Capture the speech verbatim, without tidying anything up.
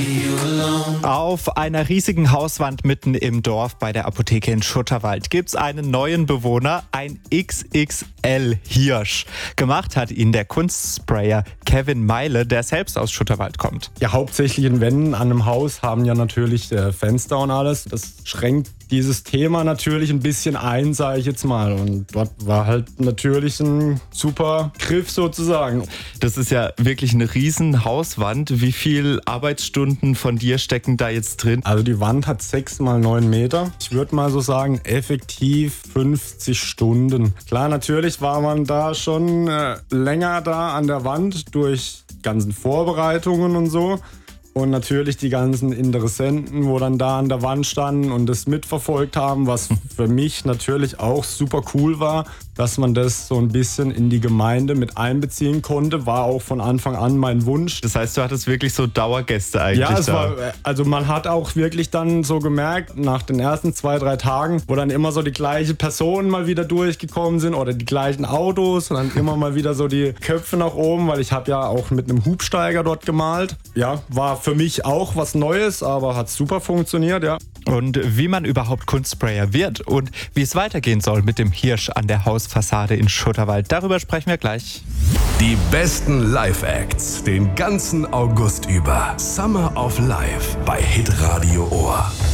Auf einer riesigen Hauswand mitten im Dorf bei der Apotheke in Schutterwald gibt's einen neuen Bewohner, ein X X L-Hirsch. Gemacht hat ihn der Kunstsprayer Kevin Meile, der selbst aus Schutterwald kommt. Ja, hauptsächlich in Wänden an einem Haus haben ja natürlich äh, Fenster und alles. Das schränkt dieses Thema natürlich ein bisschen ein, sage ich jetzt mal. Und dort war halt natürlich ein super Griff sozusagen. Das ist ja wirklich eine riesen Hauswand. Wie viel Arbeitsstunden von dir stecken da jetzt drin? Also die Wand hat sechs mal neun Meter. Ich würde mal so sagen, effektiv fünfzig Stunden. Klar, natürlich war man da schon äh, länger da an der Wand durch ganzen Vorbereitungen und so. Und natürlich die ganzen Interessenten, wo dann da an der Wand standen und das mitverfolgt haben, was für mich natürlich auch super cool war, dass man das so ein bisschen in die Gemeinde mit einbeziehen konnte, war auch von Anfang an mein Wunsch. Das heißt, du hattest wirklich so Dauergäste eigentlich Ja, es da. war, also man hat auch wirklich dann so gemerkt, nach den ersten zwei, drei Tagen, wo dann immer so die gleichen Personen mal wieder durchgekommen sind oder die gleichen Autos und dann immer mal wieder so die Köpfe nach oben, weil ich habe ja auch mit einem Hubsteiger dort gemalt. Ja, war für mich auch was Neues, aber hat super funktioniert, ja. Und wie man überhaupt Kunstsprayer wird und wie es weitergehen soll mit dem Hirsch an der Hausfassade in Schutterwald, darüber sprechen wir gleich. Die besten Live-Acts den ganzen August über. Summer of Life bei Hitradio Ohr.